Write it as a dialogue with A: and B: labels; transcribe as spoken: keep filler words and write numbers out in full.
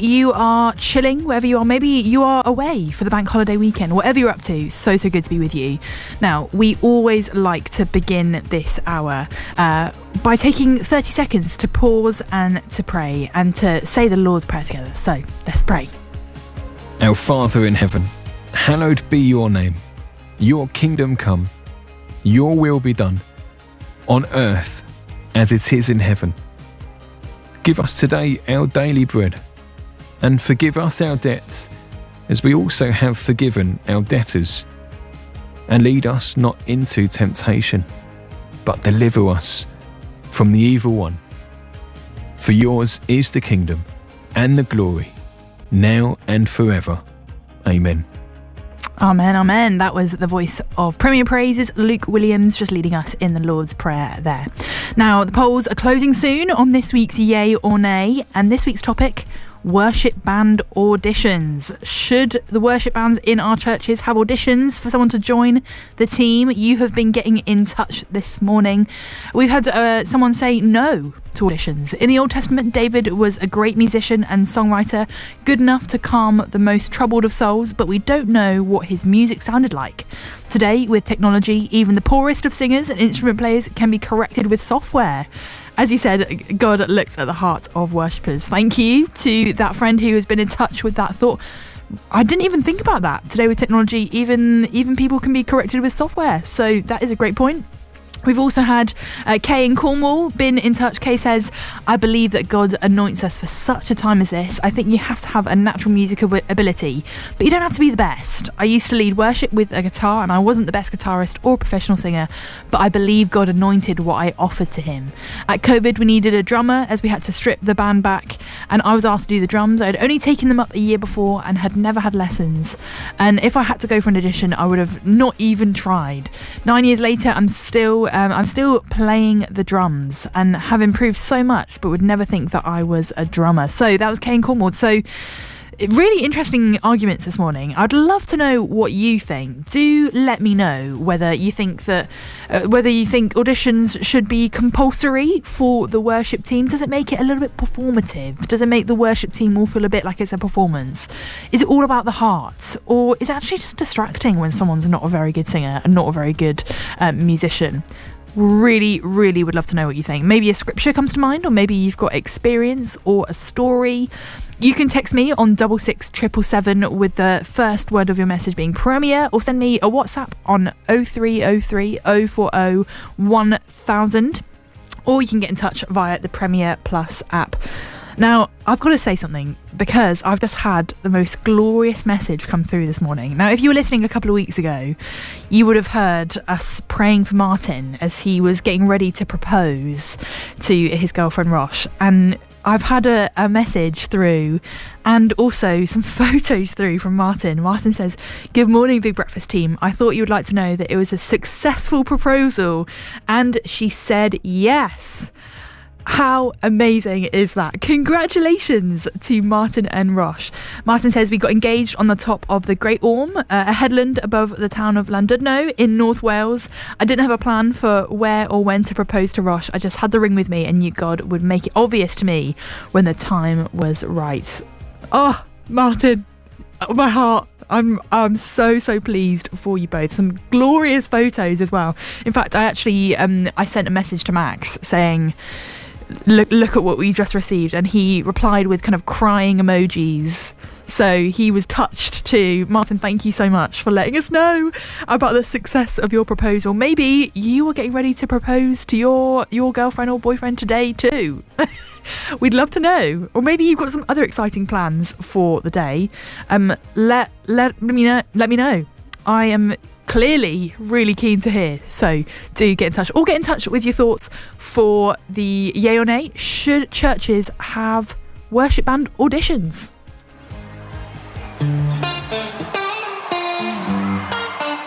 A: you are chilling wherever you are. Maybe you are away for the bank holiday weekend. Whatever you're up to, so, so good to be with you. Now, we always like to begin this hour uh, by taking thirty seconds to pause and to pray and to say the Lord's Prayer together. So, let's pray.
B: Our Father in heaven, hallowed be your name. Your kingdom come. Your will be done, on earth as it is in heaven. Give us today our daily bread, and forgive us our debts, as we also have forgiven our debtors. And lead us not into temptation, but deliver us from the evil one. For yours is the kingdom and the glory, now and forever. Amen.
A: Amen, amen. That was the voice of Premier Praises, Luke Williams, just leading us in the Lord's Prayer there. Now, the polls are closing soon on this week's Yay or Nay, and this week's topic, worship band auditions. Should the worship bands in our churches have auditions for someone to join the team? You have been getting in touch this morning. We've had uh, someone say no to auditions. In the Old Testament, David was a great musician and songwriter, good enough to calm the most troubled of souls, but we don't know what his music sounded like. Today, with technology, even the poorest of singers and instrument players can be corrected with software. As you said, God looks at the heart of worshippers. Thank you to that friend who has been in touch with that thought. I didn't even think about that. Today with technology, even even people can be corrected with software. So that is a great point. We've also had uh, Kay in Cornwall been in touch. Kay says, I believe that God anoints us for such a time as this. I think you have to have a natural musical ability, but you don't have to be the best. I used to lead worship with a guitar and I wasn't the best guitarist or professional singer, but I believe God anointed what I offered to him. At COVID, we needed a drummer as we had to strip the band back, and I was asked to do the drums. I had only taken them up a year before and had never had lessons. And if I had to go for an audition, I would have not even tried. Nine years later, I'm still... Um, I'm still playing the drums and have improved so much, but would never think that I was a drummer. So that was Kane Cornwall. So really interesting arguments this morning. I'd love to know what you think. Do let me know whether you think that uh, whether you think auditions should be compulsory for the worship team. Does it make it a little bit performative? Does it make the worship team all feel a bit like it's a performance? Is it all about the heart, or is it actually just distracting when someone's not a very good singer and not a very good uh, musician? Really, really would love to know what you think. Maybe a scripture comes to mind, or maybe you've got experience or a story. You can text me on double six triple seven with the first word of your message being Premier, or send me a WhatsApp on oh three oh three oh four oh one thousand, or you can get in touch via the Premier Plus app. Now, I've got to say something, because I've just had the most glorious message come through this morning. Now, if you were listening a couple of weeks ago, you would have heard us praying for Martin as he was getting ready to propose to his girlfriend Rosh. And I've had a, a message through and also some photos through from Martin. Martin says, "Good morning, Big Breakfast team. I thought you would like to know that it was a successful proposal." And she said yes. How amazing is that? Congratulations to Martin and Rosh. Martin says, "We got engaged on the top of the Great Orme, uh, a headland above the town of Llandudno in North Wales. I didn't have a plan for where or when to propose to Rosh. I just had the ring with me and knew God would make it obvious to me when the time was right." Oh, Martin, oh, my heart. I'm I'm so so pleased for you both. Some glorious photos as well. In fact, I actually um I sent a message to Max saying, look look at what we've just received, and he replied with kind of crying emojis. So he was touched too. Martin, thank you so much for letting us know about the success of your proposal. Maybe you are getting ready to propose to your your girlfriend or boyfriend today too. We'd love to know. Or maybe you've got some other exciting plans for the day. Um let let me know let me know. I am clearly really keen to hear, so do get in touch, or get in touch with your thoughts for the yay or nay. Should churches have worship band auditions?